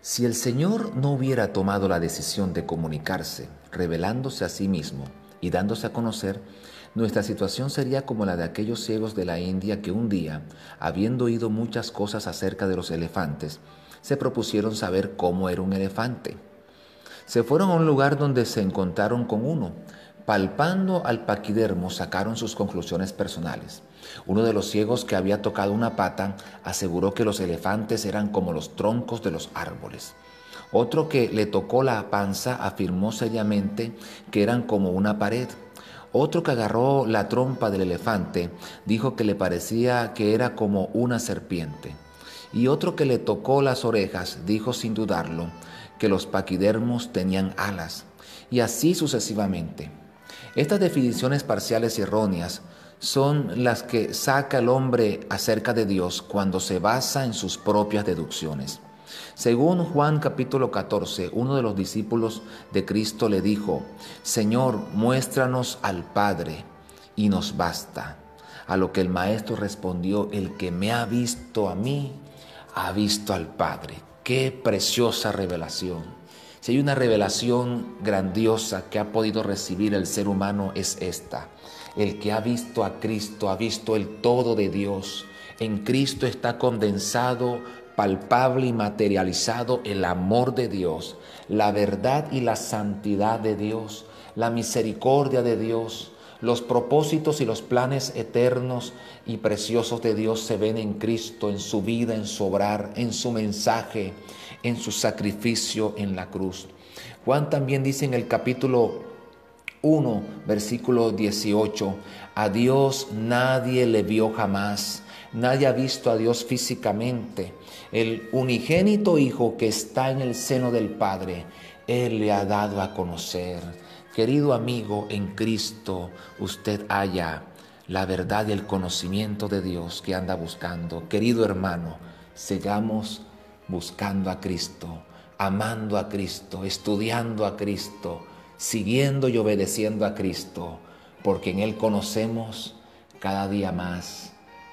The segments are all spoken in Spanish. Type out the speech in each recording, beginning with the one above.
Si el Señor no hubiera tomado la decisión de comunicarse, revelándose a sí mismo y dándose a conocer, nuestra situación sería como la de aquellos ciegos de la India que un día, habiendo oído muchas cosas acerca de los elefantes, se propusieron saber cómo era un elefante. Se fueron a un lugar donde se encontraron con uno. Palpando al paquidermo sacaron sus conclusiones personales. Uno de los ciegos que había tocado una pata aseguró que los elefantes eran como los troncos de los árboles. Otro que le tocó la panza afirmó seriamente que eran como una pared. Otro que agarró la trompa del elefante dijo que le parecía que era como una serpiente. Y otro que le tocó las orejas dijo sin dudarlo que los paquidermos tenían alas. Y así sucesivamente. Estas definiciones parciales y erróneas son las que saca el hombre acerca de Dios cuando se basa en sus propias deducciones. Según Juan capítulo 14, uno de los discípulos de Cristo le dijo: Señor, muéstranos al Padre y nos basta. A lo que el maestro respondió: el que me ha visto a mí, ha visto al Padre. ¡Qué preciosa revelación! Si hay una revelación grandiosa que ha podido recibir el ser humano es esta. El que ha visto a Cristo, ha visto el todo de Dios. En Cristo está condensado, palpable y materializado el amor de Dios, la verdad y la santidad de Dios, la misericordia de Dios. Los propósitos y los planes eternos y preciosos de Dios se ven en Cristo, en su vida, en su obrar, en su mensaje, en su sacrificio en la cruz. Juan también dice en el capítulo 1, versículo 18, a Dios nadie le vio jamás, nadie ha visto a Dios físicamente. El unigénito Hijo que está en el seno del Padre, Él le ha dado a conocer. Querido amigo, en Cristo usted halla la verdad y el conocimiento de Dios que anda buscando. Querido hermano, sigamos buscando a Cristo, amando a Cristo, estudiando a Cristo, siguiendo y obedeciendo a Cristo, porque en Él conocemos cada día más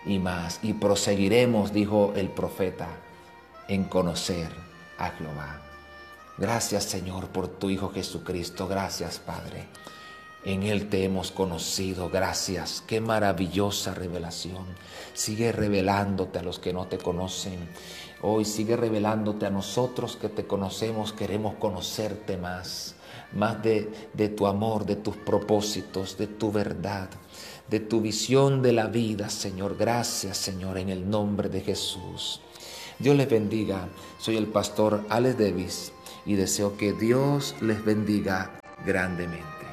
y proseguiremos, dijo el profeta, en conocer a Jehová. Gracias, Señor, por tu Hijo Jesucristo. Gracias, Padre. En Él te hemos conocido. Gracias. Qué maravillosa revelación. Sigue revelándote a los que no te conocen. Hoy sigue revelándote a nosotros que te conocemos. Queremos conocerte más de tu amor, de tus propósitos, de tu verdad, de tu visión de la vida, Señor. Gracias, Señor, en el nombre de Jesús. Dios les bendiga. Soy el pastor Alex Davis y deseo que Dios les bendiga grandemente.